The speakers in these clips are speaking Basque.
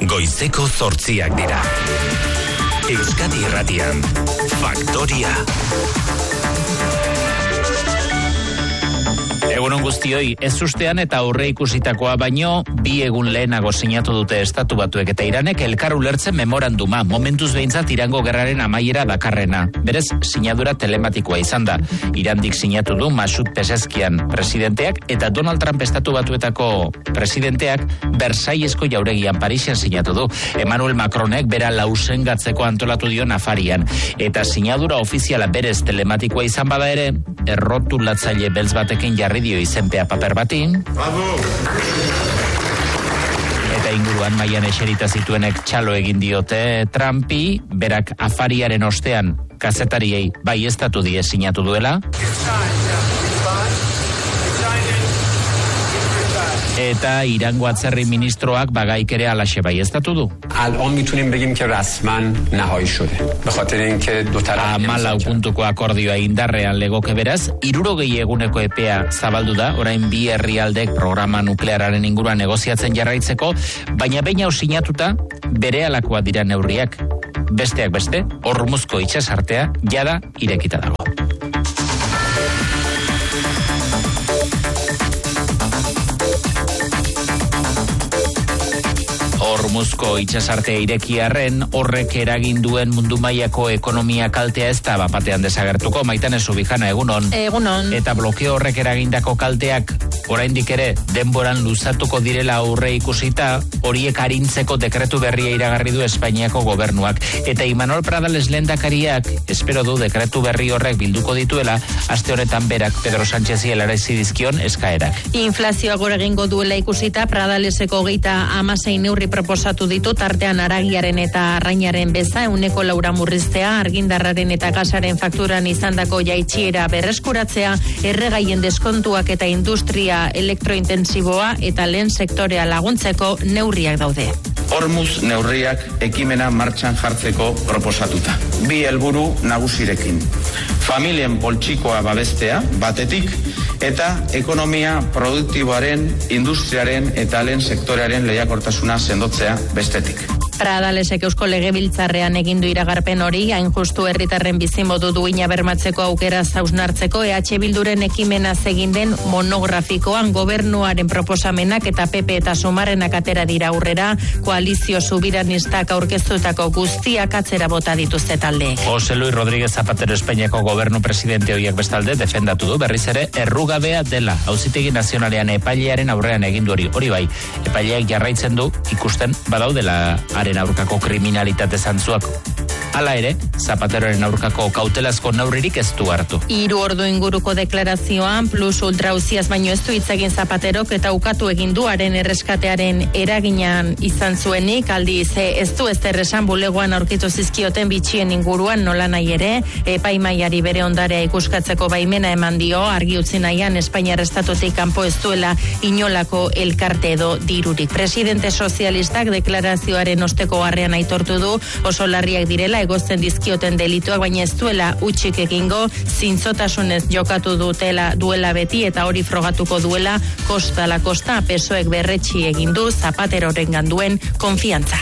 Goizeko 8 dira. Euskadi Irratian, Faktoria. Egunon guztioi, ez ustean eta aurre ikusitakoa baino, 2 egun lehenago sinatu dute Estatu Batuek eta Iranek elkar ulertzen memoranduma, momentuz behintzat Irango gerraren amaiera dakarrena. Berez, sinadura telematikoa izan da. Irandik sinatu du Masud Pezeshkian presidenteak eta Donald Trump Estatu Batuetako presidenteak Versailesko jauregian Parisen sinatu du. Emmanuel Macronek bera lausengatzeko antolatu dio Nafarian. Eta sinadura ofiziala berez telematikoa izan bada ere, errotulatzaile beltz batekin jarri dio izenpea paper batin. Bravo! Eta inguruan mailan eserita zituenek txalo egin diote Trumpi, berak afariaren ostean kazetariei baieztatu die sinatu duela. Eta Irango atzerri ministroak bagaik ere alaxe baieztatu du. الان میتونیم بگیم که رسما نهایی شده. به خاطر اینکه دو طرف 14 puntuko akordioa indarrean legoke beraz, 60 eguneko epea zabaldu da, orain 2 herrialdek programa nukleararen inguruan negoziatzen jarraitzeko, baina behin hau sinatuta berehalakoa dira neurriak. Besteak beste, Hormuzko itsasartea jada irekita dago. Hormuzko itsasartea irekiarren horrek eragin duen mundu mailako ekonomia kaltea ez da bapatean desagertuko. Maitane Zubijana, egunon. Egunon. Eta blokeo horrek eragindako kalteak oraindik ere denboran luzatuko direla aurre ikusita, horiek arintzeko dekretu berria iragarri du Espainiako gobernuak. Eta Imanol Pradales lehendakariak espero du dekretu berri horrek bilduko dituela, aste honetan berak Pedro Sánchezi helarazi dizkion eskaerak. Inflazioa gora egingo duela ikusita, Pradaleseko 36 neurri proposatu ditu, tartean haragiaren eta arrainaren beza 100 murriztea, argindarraren eta gasaren fakturan izandako jaitsiera berreskuratzea, erregaien deskontuak eta industria elektrointensiboa eta lehen sektorea laguntzeko neurriak daude. Hormuz neurriak ekimena martxan jartzeko proposatuta. 2 helburu nagusirekin. Familien poltsikoa babestea batetik eta ekonomia produktiboaren, industriaren eta lehen sektorearen lehiakortasuna sendotzea bestetik. Pradalesek Eusko Legebiltzarrean egindu iragarpen hori, hain justu herritarren bizimodu duina bermatzeko aukera hausnartzeko EH Bilduren ekimena egin den monografikoan gobernuaren proposamenak eta PP eta Sumarrenak atera dira aurrera, koalizio subiranistak aurkeztutako guztiak atzera bota dituzte taldeek. Jose Luis Rodríguez Zapatero Espainiako gobernu presidente hoiek bestalde defendatu du berriz ere errugabea dela. Auzitegi Nazionalean epailearen aurrean egin du hori bai. Epaileak jarraitzen du ikusten badaudela haren aurkako kriminalitate zantzuak. Hala ere, Zapateroren aurkako kautelazko neurririk ez du hartu. 3 ordu inguruko deklarazioan plus ultrauziaz baino ez du hitz egin Zapaterok eta ukatu egin du haren erreskatearen eraginan izan zuenik, aldiz ez du ezer esan bulegoan aurkitu zizkioten bitxien inguruan nola nahi ere, epaimaiari bere ondarea ikuskatzeko baimena eman dio, argi utzi nahian Espainiar estatutik kanpo ez duela inolako elkarte edo dirurik. Presidente sozialistak deklarazioaren osteko garrean aitortu du, oso larriak direla egozten dizkioten delituak, baina ez duela utxik egingo, zintzotasunez jokatu duela beti eta hori frogatuko duela kosta la kosta. PSOEk berretsi egin du Zapaterorengan duen konfiantza.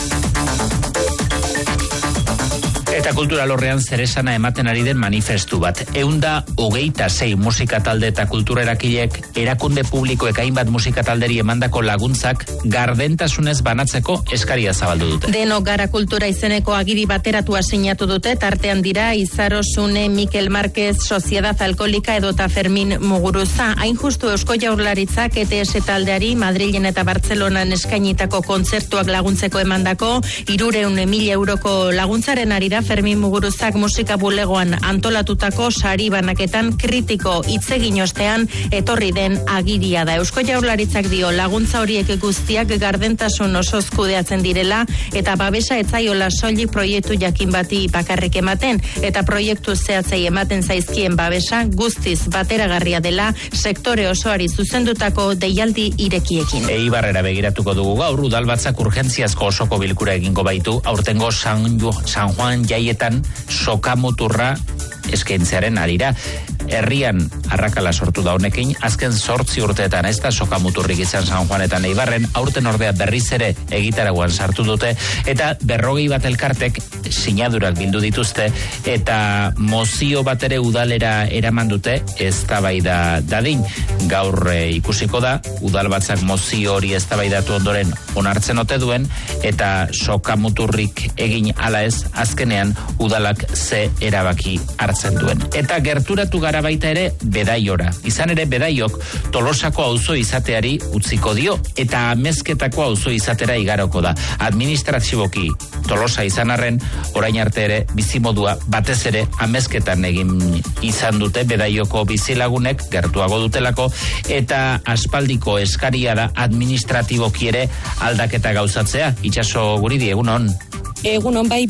Eta kulturalorrean zeresana ematen ari den manifestu bat. 126 musika talde eta kultura erakilek erakunde publikoek hainbat musika talderi emandako laguntzak gardentasunez banatzeko eskaria zabaldu dute. Denok gara kultura izeneko agiri bateratua sinatu dute, tartean dira Izaro Sune, Mikel Marquez, Sociedad Alkolika edota Fermin Muguruza. Hain justu Eusko Jaurlaritzak ETS taldeari Madrilen eta Bartzelonan eskainitako kontzertuak laguntzeko emandako 300.000 euroko laguntzaren arira Fermin Muguruzak musika bulegoan antolatutako sari banaketan kritiko hitzegin ostean etorri den agiria da. Eusko Jaurlaritzak dio laguntza horiek guztiak gardentasun osoz kudeatzen direla eta babesa etzaiola soilik proiektu jakin bati bakarrik ematen eta proiektu zehatzei ematen zaizkien babesa guztiz bateragarria dela sektore osoari zuzendutako deialdi irekiekin. Eibarrera begiratuko dugu gaur, udalbatzak urgentziazko osoko bilkura egingo baitu, aurtengo San Juan jaietan sokamuturra eskaintzearen arira. Herrian arrakala sortu da honekin, azken 8 urteetan ez da sokamuturrik izan San Juan eta Eibarren, aurten ordea berriz ere egitaragoan sartu dute, eta 21 elkartek sinadurak bildu dituzte, eta mozio bat ere udalera eraman dute, eztabaida dadin. Gaur ikusiko da, udalbatzak mozio hori eztabaidatu ondoren onartzen ote duen, eta sokamuturrik egin ala ez, azkenean udalak ze erabaki hartzen duen. Eta gerturatu gara baita ere Bedaiora. Izan ere Bedaiok Tolosako auzo izateari utziko dio, eta Amezketako auzo izatera igaroko da. Administratiboki Tolosa izan arren, orain arte ere bizimodua batez ere Amezketan egin izan dute Bedaioko bizilagunek gertuago dutelako, eta aspaldiko eskaria da administratiboki ere aldaketa gauzatzea. Itxaso Guridi, egunon. Egunon bai,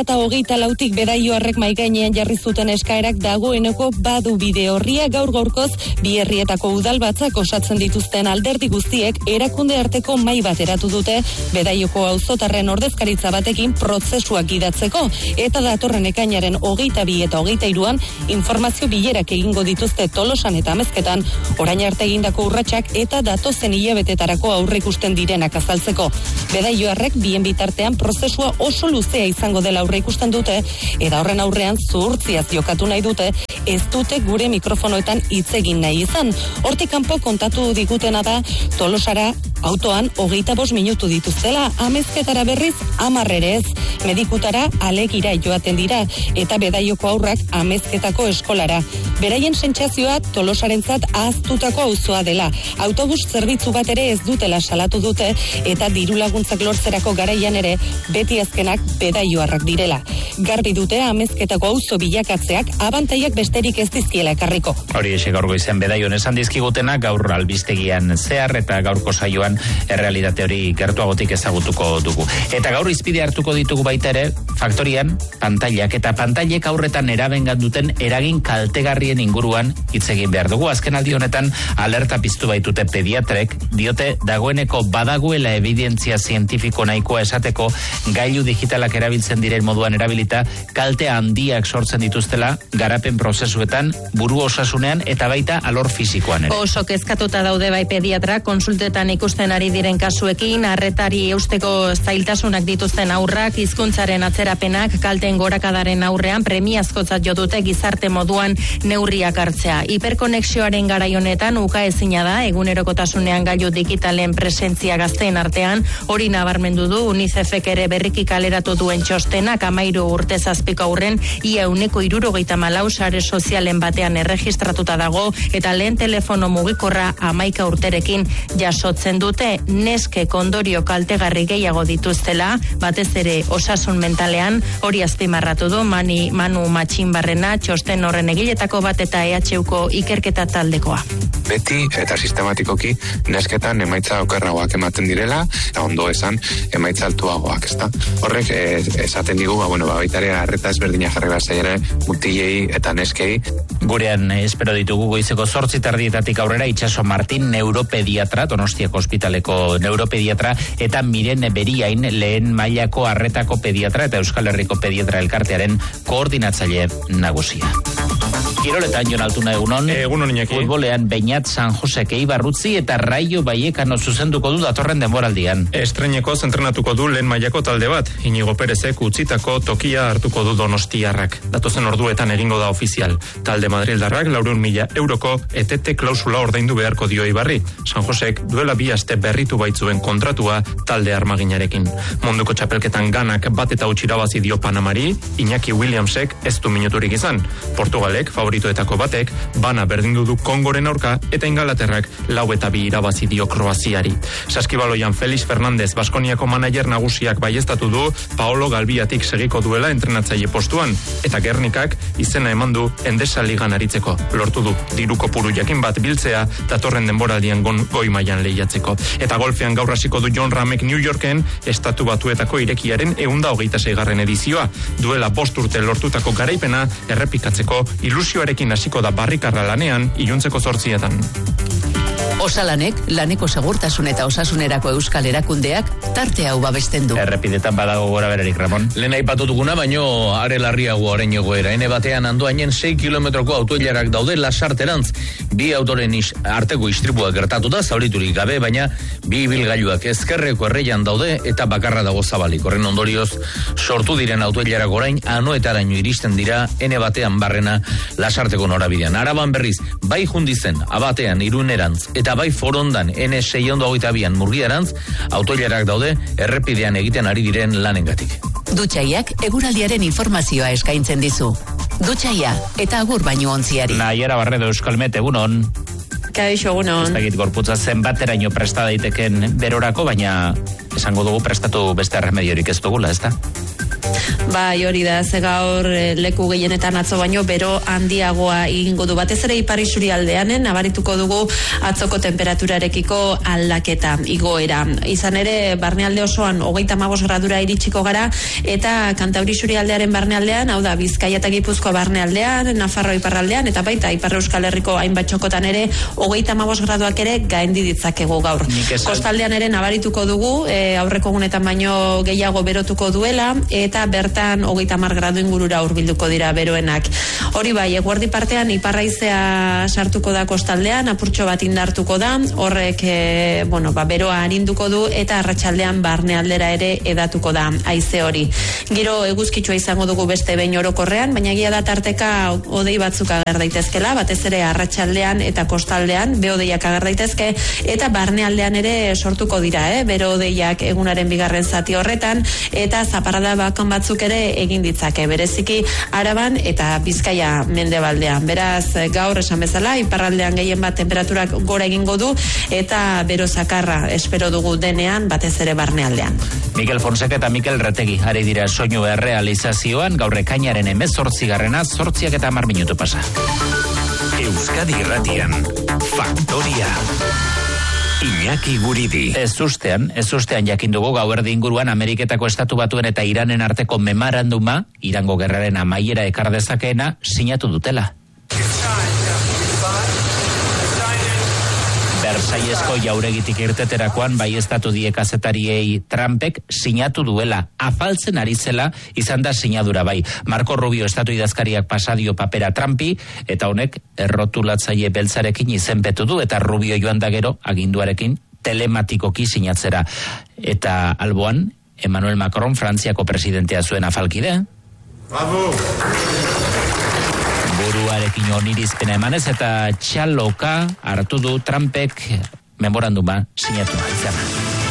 2024tik Bedaioarrek maigainean jarri zuten eskaerak dagoeneko badu bide horria. Gaur-gaurkoz bi herrietako udalbatzak osatzen dituzten alderdi guztiek erakunde arteko mahai bat eratu dute Bedaioko auzotarren ordezkaritza batekin prozesuak gidatzeko, eta datorren ekainaren 22 eta 23an informazio bilerak egingo dituzte Tolosan eta Amezketan, orain arte egindako urratsak eta datozen hilabetetarako aurreikusten direnak azaltzeko. Bedaioarrek bien bitartean prozesua oso luzea izango dela aurreikusten dute, eta horren aurrean zuhurtziaz jokatu nahi dute, ez dute gure mikrofonoetan hitz egin nahi izan. Hortik kanpo kontatu digutena da Tolosara autoan 25 minutu dituztela, Amezketara berriz 10 ere ez, medikutara Alegira joaten dira, eta Bedaioko haurrak Amezketako eskolara. Beraien sentsazioa Tolosarentzat ahaztutako auzoa dela. Autobus zerbitzu bat ere ez dutela salatu dute, eta diru laguntzak lortzerako garaian ere beti azkenak Bedaioarrak direla. Garbi dute Amezketako auzo bilakatzeak abantaiak besterik ez dizkiela ekarriko. Hori ese gaurgo izan Bedaion esan dizkigutena, gaur albistegian zehar eta gaurko saioan errealitate hori gertuagotik ezagutuko dugu. Eta gaur izpide hartuko ditugu baita ere faktorian pantailak, eta pantailek aurretan erabengan duten eragin kaltegarrien inguruan hitz egin behar dugu. Azken aldi honetan alerta piztu baitute pediatrek, diote dagoeneko badagoela evidentzia zientifiko nahikoa esateko gailu digitalak erabiltzen diren moduan erabilita kalte handiak sortzen dituztela garapen prozesuetan, buru osasunean eta baita alor fisikoan ere. Oso kezkatuta daude bai pediatra, konsultetan ikusten ari diren kasuekin, arretari eusteko zailtasunak dituzten aurrak, hizkuntzaren atzerapenak, kalteen gorakadaren aurrean premiazkotzat jo dute gizarte moduan neurriak hartzea. Hiperkonexioaren garai honetan ukaezina da egunerokotasunean gailu digitalen presentzia gazteen artean, hori nabarmendu du UNICEFek ere berriki kaleratu duen txostenak. 13 urte zazpiko aurren ia 174 sare sozialen batean erregistratuta dago, eta lehen telefono mugikorra 11 urterekin jasotzen dute. Neske kondorio kaltegarri gehiago dituztela, batez ere osasun mentalean, hori azpimarratu du Manu Matxinbarrena, txosten horren egiletako bat eta EHUko ikerketa taldekoa. Beti eta sistematikoki nesketan emaitza okerragoak ematen direla, eta ondo esan emaitza altuagoak, ezta? Horrek esaten digu, baita ere arreta ezberdina jarri behar zaire mutilei eta neskei. Gurean espero ditugu goizeko 8:30 aurrera Itxaso Martin, neuropediatra, Donostiako ospitaleko neuropediatra, eta Mirene Beriain, lehen mailako arretako pediatra eta Euskal Herriko pediatra elkartearen koordinatzaile nagusia. Kiroletan Jon Altuna, egunon. Egunon, Iñaki. Futbolean Beñat San Josek Eibarrutzi eta Raio Vallecano zuzenduko du datorren denboraldian. Estreineko zentrenatuko du lehen mailako talde bat. Inigo Perezek utzitako tokia hartuko du Donostiarrak. Datozen orduetan egingo da ofizial. Talde Madrildarrak 400.000 euroko etete klausula ordaindu beharko dio Eibarri. San Josek duela 2 aste berritu baitzuen kontratua talde armaginarekin. Munduko txapelketan ganak bat eta huts irabazi dio Panamari, Iñaki Williamsek ez du minuturik izan. Portugalek favoritoetako batek bana berdindu du Kongoren aurka, eta Ingalaterrak 4-2 irabazi dio Kroaziari. Saskibaloian Felix Fernandez Baskoniako manager nagusiak baieztatu du Paolo Galbiatik segiko duela entrenatzaile postuan, eta Gernikak izena eman du Endesa Ligan aritzeko. Lortu du diru kopuru jakin bat biltzea datorren denboraldian goi mailan lehiatzeko. Eta golfean gaur hasiko du John Ramek New Yorken Estatu Batuetako irekiaren 126. edizioa. Duela 5 urte lortutako garaipena errepikatzeko ilusioarekin hasiko da barrikarra lanean iluntzeko 8:00. Osalanek, laneko segurtasun eta osasunerako euskal erakundeak, tarte hau babesten du. Errepidetan badago gora bererik, Ramon. Lehen aipatu duguna, baino are larriago orain egoera. Ene batean Andoainen 6 kilometroko autoilarak daude Lasarterantz. Bi autoren arteko istripua gertatuta, zauriturik gabe, baina bi ibilgailuak ezkerreko erreian daude eta bakarra dago zabalik. Horren ondorioz, sortu diren autoilarak orain Anoetaraino iristen dira ene batean barrena Lasarteko norabidean. Araban berriz, bai jundizen, abatean Irunerantz eta bai Forondan N622an Murgiarantz, autoilarak daude errepidean egiten ari diren lanengatik. Dutxaiak eguraldiaren informazioa eskaintzen dizu. Dutxaia eta agur baino ontziari. Naiara Barredo Euskalmet, egunon. Kaixo, egunon. Ez dakit gorputza zenbateraino presta daiteken berorako, baina esango dugu prestatu beste remediorik ez dugula, ez da? Bai, hori da, ze gaur leku gehienetan atzo baino bero handiagoa egingo du. Batez ere ipar isurialdean nabarituko dugu atzoko temperaturarekiko aldaketa igoera. Izan ere, barnealde osoan 35 gradura iritsiko gara, eta Kantauri isurialdearen barnealdean, hau da, Bizkaia eta Gipuzkoa barnealdean, Nafarroa iparraldean, eta baita Ipar Euskal Herriko hainbat txokotan ere 35 graduak ere gaindi ditzakegu gaur. Kostaldean ere nabarituko dugu, aurreko egunetan baino gehiago berotuko duela, eta bertan 30 gradu ingurura hurbilduko dira beroenak. Hori bai, eguerdi partean iparraizea sartuko da kostaldean, apurtxo bat indartuko da, horrek beroa arinduko du eta arratsaldean barnealdera ere edatuko da haize hori. Giro eguzkitsua izango dugu beste behin orokorrean, baina egia da tarteka hodei batzuk ager daitezkela, batez ere arratsaldean eta kostaldean behodeiak ager daitezke, eta barnealdean ere sortuko dira, bero hodeiak egunaren bigarren zati horretan, eta zaparrada bakon batzuk ere egin ditzake, bereziki Araban eta Bizkaia mendebaldean. Beraz, gaur esan bezala, iparraldean gehien bat temperaturak gora egingo du, eta bero zakarra espero dugu denean, batez ere barnealdean. Mikel Fonseca eta Mikel Retegi ari dira soinu errealizazioan, gaur ekainaren 18garrena, 8:10 minutu pasa. Euskadi Irratian, Faktoria. Iñaki Guridi. Ez ustean jakin dugu gauerdi inguruan Ameriketako Estatu Batuen eta Iranen arteko memoranduma, Irango gerraren amaiera ekar dezakeena, sinatu dutela. Versailesko jauregitik irteterakoan baieztatu die kazetariei Trumpek sinatu duela, afaltzen ari zela izan da sinadura bai. Marco Rubio estatu idazkariak pasadio papera Trumpi, eta honek errotulatzaile beltzarekin izenpetu du, eta Rubio joan da gero aginduarekin telematikoki sinatzera. Eta alboan, Emmanuel Macron Frantziako presidentea zuen afalkide. Bravo! Buruarekin onirizpena emanez eta txaloka hartu du Trumpek memoranduma sinatu izana.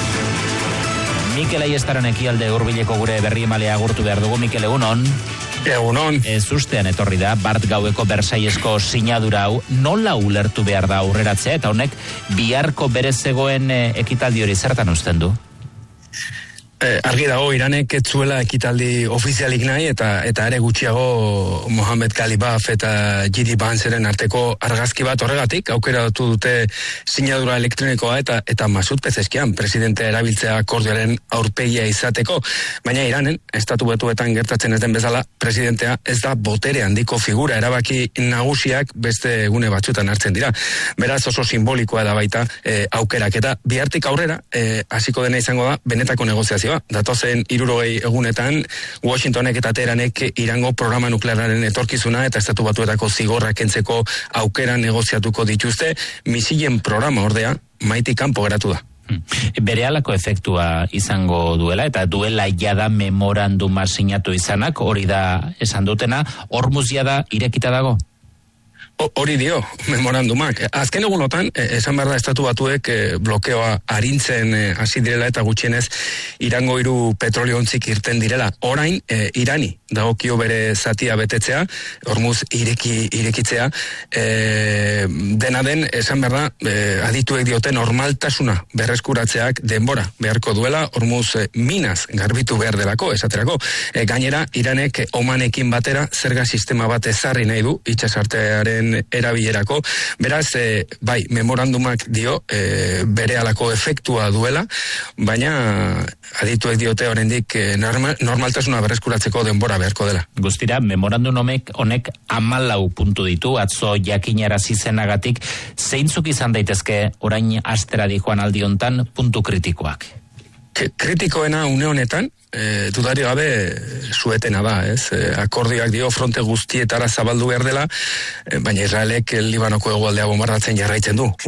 Mikel Aiestaran ekialde hurbileko gure berri emalea agurtu behar dugu. Mikel, egunon. Egunon. Ez ustean etorri da, bart gaueko Versailesko sinadura hau nola ulertu behar da aurreratzea, eta honek biharko bere zegoen ekitaldi hori zertan uzten du? Argi dago, Iranek ez zuela ekitaldi ofizialik nahi, eta ere gutxiago Mohamed Khalibaf eta Gidi Banseren arteko argazki bat horregatik, aukera datu dute sinadura elektronikoa eta Masud Pezeskian, presidentea erabiltzea akordioaren aurpegia izateko, baina Iranen, Estatu Batuetan gertatzen ez den bezala, presidentea ez da botere handiko figura, erabaki nagusiak beste egune batzutan hartzen dira. Beraz oso simbolikoa da baita aukerak, eta bihartik aurrera, hasiko dena izango da, benetako negoziazioa. Datozen 60 egunetan Washingtonek eta Teheranek Irango programa nuklearraren etorkizuna eta Estatu Batuetako zigorrak kentzeko aukera negoziatuko dituzte. Misilen programa ordea maitik kanpo geratu da. Berehalako efektua izango duela, eta duela jada memoranduma sinatu izanak, hori da esan dutena, Hormuz jada irekita dago? Hori dio, memorandumak. Azken egunotan, esan behar da Estatu Batuek blokeoa arintzen hasi direla eta gutxienez Irango 3 petrolio-ontzik irten direla. Orain, Irani dagokio bere zatia betetzea, Hormuz irekitzea, dena den, esan behar da, adituek diote normaltasuna berreskuratzeak denbora beharko duela, Hormuz minaz garbitu behar delako, esaterako. Gainera, Iranek Omanekin batera zerga sistema bat ezarri nahi du, itsasartearen erabilerako. Beraz, bai, memorandumak dio berehalako efektua duela, baina adituek diote oraindik normaltasuna berreskuratzeko denbora beharko dela. Guztira, memorandum honek 14 puntu ditu, atzo jakinarazi zenagatik, zeintzuk izan daitezke orain astera dijoan aldi hontan puntu kritikoak? Kritikoena une honetan, dudari gabe suetena da, ez? Akordioak dio fronte guztietara zabaldu behar dela, baina Israelek Libanoko hegoaldea bombardatzen jarraitzen du.